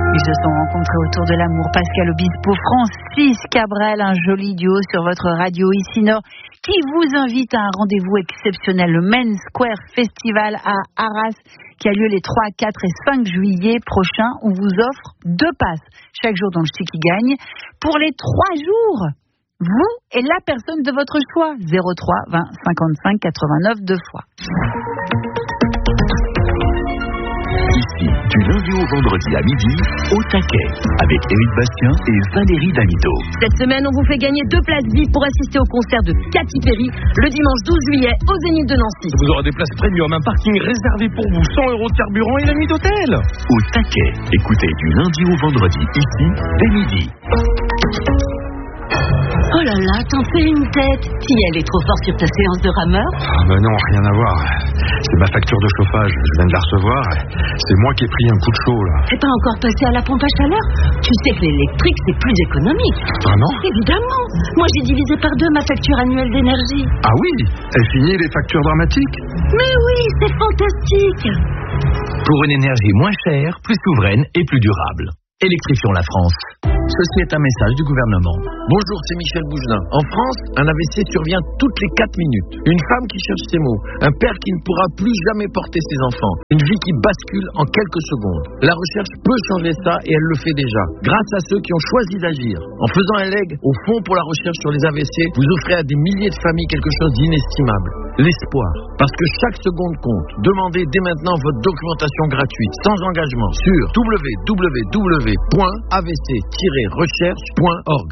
Ils se sont rencontrés autour de l'amour. Pascal Obispo, Francis Cabrel, un joli duo sur votre radio ici Nord, qui vous invite à un rendez-vous exceptionnel, le Main Square Festival à Arras, qui a lieu les 3, 4 et 5 juillet prochains. On vous offre 2 passes chaque jour dans le Ch'ti qui gagne pour les 3 jours. Vous et la personne de votre choix. 03 20 55 89 2 fois. Ici, du lundi au vendredi à midi, au taquet, avec Éric Bastien et Valérie Damito. Cette semaine, on vous fait gagner 2 places VIP pour assister au concert de Katy Perry le dimanche 12 juillet au Zénith de Nancy. Vous aurez des places premium, un parking réservé pour vous, 100 € de carburant et la nuit d'hôtel. Au taquet, écoutez du lundi au vendredi, ici, dès midi. Oh là là, t'en fais une tête. Si elle est trop forte sur ta séance de rameur. Ah ben non, rien à voir. C'est ma facture de chauffage, je viens de la recevoir. C'est moi qui ai pris un coup de chaud là. T'es pas encore passé à la pompe à chaleur? Tu sais que l'électrique c'est plus économique. Vraiment? Évidemment. Moi j'ai divisé par 2 ma facture annuelle d'énergie. Ah oui? Elle finit les factures dramatiques? Mais oui, c'est fantastique. Pour une énergie moins chère, plus souveraine et plus durable. Électrifions la France. Ceci est un message du gouvernement. Bonjour, c'est Michel Bougelin. En France, un AVC survient toutes les 4 minutes. Une femme qui cherche ses mots. Un père qui ne pourra plus jamais porter ses enfants. Une vie qui bascule en quelques secondes. La recherche peut changer ça et elle le fait déjà. Grâce à ceux qui ont choisi d'agir. En faisant un leg au Fonds pour la recherche sur les AVC, vous offrez à des milliers de familles quelque chose d'inestimable. L'espoir. Parce que chaque seconde compte. Demandez dès maintenant votre documentation gratuite, sans engagement, sur www.avc-recherche.org.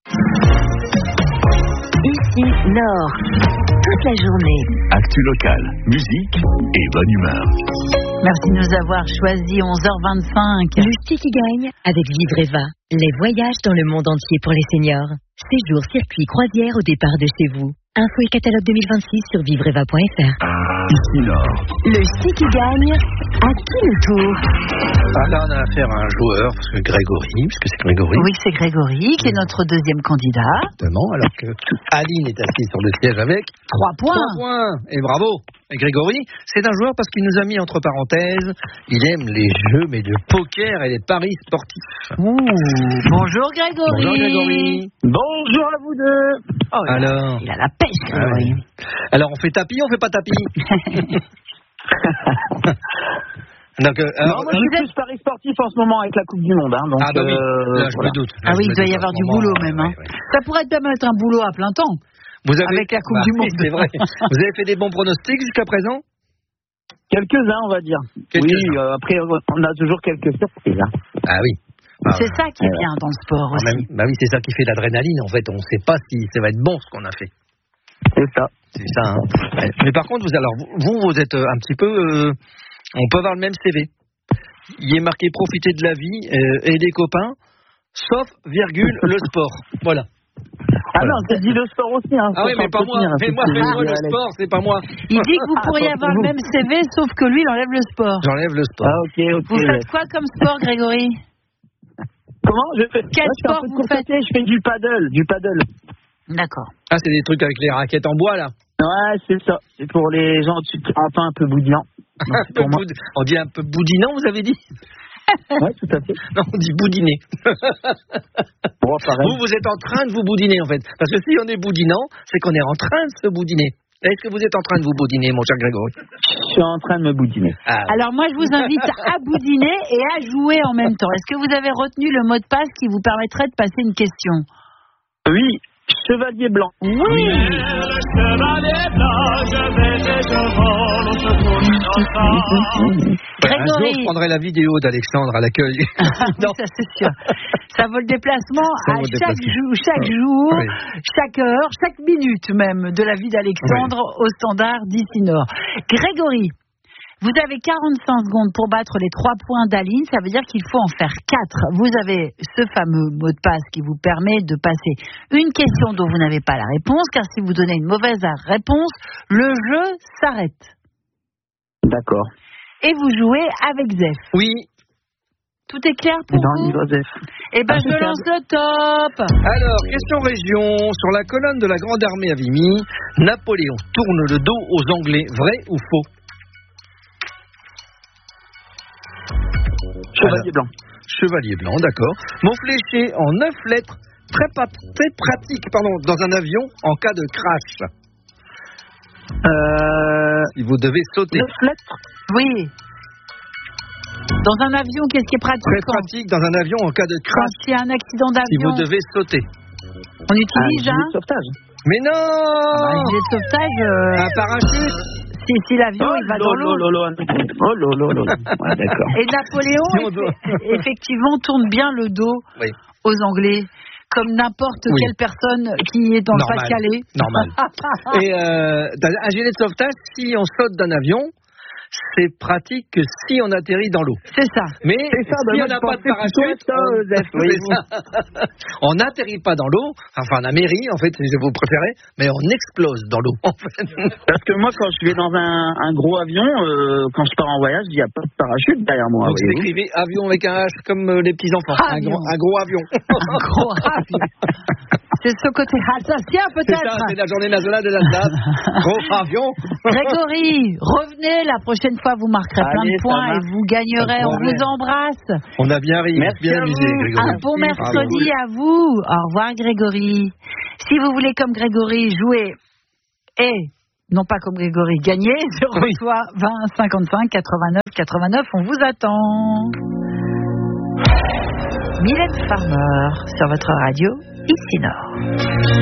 Ici Nord. Toute la journée. Actu locale, musique et bonne humeur. Merci de nous avoir choisi 11h25. Le Ch'ti qui gagne avec Vivreva. Les voyages dans le monde entier pour les seniors. Séjour, circuit, croisière au départ de chez vous. Info et catalogue 2026 sur vivreva.fr. Ici Nord. Le Ch'ti qui gagne, à qui le tour? Là, on a affaire à un joueur, parce que Grégory, puisque c'est Grégory. Oui, c'est Grégory qui est notre deuxième candidat. Exactement, alors que Aline est assise sur le siège avec 3 points. 3 points. Et bravo. Et Grégory, c'est un joueur parce qu'il nous a mis entre parenthèses, il aime les jeux, mais de poker et les paris sportifs. Bonjour Grégory. Bonjour Grégory. Bonjour à vous deux. Oh, Alors, il a la pêche, Grégory. ouais. Alors, on fait tapis, on fait pas tapis. Donc, non, moi je suis plus paris sportif en ce moment avec la Coupe du Monde. Hein, donc, oui, là, je me doute. Ah oui, il doit y avoir du boulot même. Hein. Ouais. Ça pourrait même être un boulot à plein temps. Avec la Coupe du Monde. C'est vrai. Vous avez fait des bons pronostics jusqu'à présent? Quelques-uns, on va dire. Oui, après, on a toujours quelques surprises. Hein. Ah oui. C'est ça qui est bien dans le sport aussi. Oui, c'est ça qui fait l'adrénaline. En fait, on ne sait pas si ça va être bon ce qu'on a fait. C'est ça. C'est ça. Hein. Mais par contre, vous êtes un petit peu. On peut avoir le même CV. Il est marqué profiter de la vie et des copains, sauf virgule le sport. Voilà. Ah non, c'est dit le sport aussi. Hein, ah oui, mais pas moi. Mais moi, le sport, c'est pas moi. Il dit que vous pourriez avoir le même CV, sauf que lui, il enlève le sport. J'enlève le sport. Ah, ok. Vous faites quoi comme sport, Grégory? Comment? Quel sport vous faites? Je fais du paddle. D'accord. Ah, c'est des trucs avec les raquettes en bois, là? Ouais, c'est ça. C'est pour les gens enfin un peu boudinants. On dit un peu boudinant, vous avez dit? Oui, tout à fait. Non, on dit boudiner. Bon, vous êtes en train de vous boudiner, en fait. Parce que si on est boudinant, c'est qu'on est en train de se boudiner. Est-ce que vous êtes en train de vous boudiner, mon cher Grégory? Je suis en train de me boudiner. Ah, oui. Alors moi, je vous invite à boudiner et à jouer en même temps. Est-ce que vous avez retenu le mot de passe qui vous permettrait de passer une question? Oui. Chevalier blanc. Oui. Un jour, je prendrai la vidéo d'Alexandre à l'accueil. Non, ça c'est sûr. Ça vaut le déplacement chaque jour, oui. chaque heure, chaque minute même de la vie d'Alexandre au standard d'ici Nord. Grégory, vous avez 45 secondes pour battre les 3 points d'Aline. Ça veut dire qu'il faut en faire 4. Vous avez ce fameux mot de passe qui vous permet de passer une question dont vous n'avez pas la réponse, car si vous donnez une mauvaise réponse, le jeu s'arrête. D'accord. Et vous jouez avec Zef. Oui. Tout est clair pour vous? Eh ben, je lance le top. Alors, question région. Sur la colonne de la Grande Armée à Vimy, Napoléon tourne le dos aux Anglais. Vrai ou faux? Chevalier blanc. Chevalier blanc, d'accord. Mot fléché en 9 lettres, très pratique, dans un avion en cas de crash. Si vous devez sauter. 9 lettres. Oui. Dans un avion, qu'est-ce qui est pratique? Très pratique dans un avion en cas de Quand crash. il y a un accident Si d'avion, vous devez sauter. on utilise gilet de sauvetage. Mais non un gilet de sauvetage. Un parachute. Si l'avion il va dans l'eau. Oh lolo. Ouais, d'accord. Et Napoléon, Si on doit- effectivement, tourne bien le dos Oui. aux Anglais, comme n'importe Oui. quelle personne qui est dans le Normal. Pas-de-Calais. Normal. Et un gilet de sauvetage, si on saute d'un avion, c'est pratique que si on atterrit dans l'eau. C'est ça. Mais C'est ça, si moi, on n'a je pas de pensais plutôt parachute, ça, Zef, c'est voyez-vous. ça. On n'atterrit pas dans l'eau, enfin la mairie en fait, si vous préférez, mais on explose dans l'eau en fait. Parce que moi, quand je vais dans un gros avion, quand je pars en voyage, il n'y a pas de parachute derrière moi. Donc c'est voyez-vous. écrivé avion avec un H comme les petits enfants. Avion. Un gros avion. Un gros avion. C'est ce côté alsacien C'est ça, peut-être. c'est la journée nationale de l'Alsace. Gros avion. Grégory, revenez la prochaine fois, vous marquerez plein Allez, de points ça et marche. vous gagnerez. Pas de On vous problème. embrasse. On a bien ri, Merci bien à amusé, vous. Grégory. Un bon Merci. mercredi à vous. Au revoir Grégory. Si vous voulez comme Grégory jouer et non pas comme Grégory gagner, 03 20 55 89 89, on vous attend. Mylène Farmer sur votre radio ici Nord.